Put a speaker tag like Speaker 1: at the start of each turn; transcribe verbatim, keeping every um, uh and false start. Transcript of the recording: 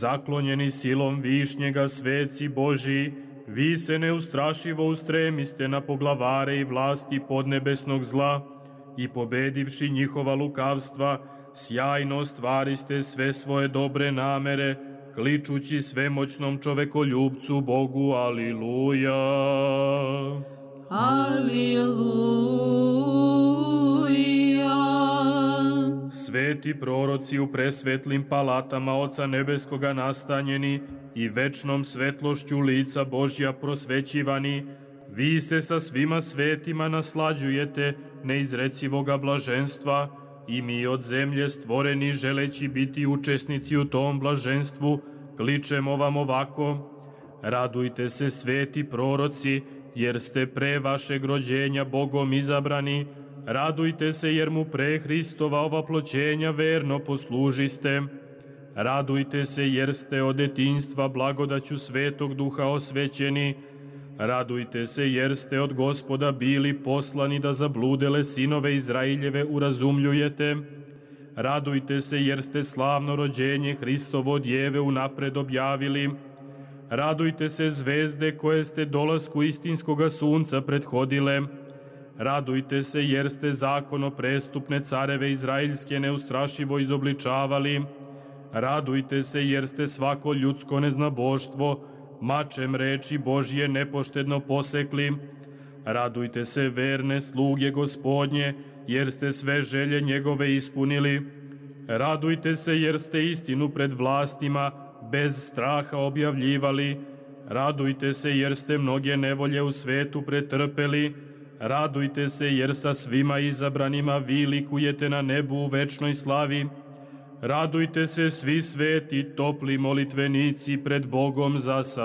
Speaker 1: zaklonjeni silom višnjega sveci Boži, vi se neustrašivo ustremiste na poglavare i vlasti podnebesnog zla i pobedivši njihova lukavstva, sjajno ostvariste sve svoje dobre namere, kličući svemoćnom čovekoljubcu Bogu, aliluja.
Speaker 2: Aliluja.
Speaker 1: Sveti proroci u presvetlim palatama Oca Nebeskoga nastanjeni i večnom svetlošću lica Božja prosvećivani, vi se sa svima svetima naslađujete neizrecivoga blaženstva i mi od zemlje stvoreni želeći biti učesnici u tom blaženstvu, kličemo vam ovako: radujte se sveti proroci, jer ste pre vašeg rođenja Bogom izabrani, radujte se jer mu pre Hristova ovaploćenja verno poslužiste, radujte se jer ste od detinjstva blagodaću Svetog Duha osvećeni, radujte se jer ste od Gospoda bili poslani da zabludele sinove Izraeljeve urazumljujete, radujte se jer ste slavno rođenje Hristovo od Jeve unapred objavili, radujte se zvezde koje ste dolasku istinskoga sunca prethodile, radujte se jer ste zakono prestupne careve Izraeljske neustrašivo izobličavali, radujte se jer ste svako ljudsko neznaboštvo mačem reči Božje nepoštedno posekli, radujte se verne sluge Gospodnje, jer ste sve želje njegove ispunili, radujte se jer ste istinu pred vlastima bez straha objavljivali, radujte se jer ste mnoge nevolje u svetu pretrpeli, radujte se jer sa svima izabranima vi likujete na nebu u večnoj slavi, radujte se svi sveti topli molitvenici pred Bogom za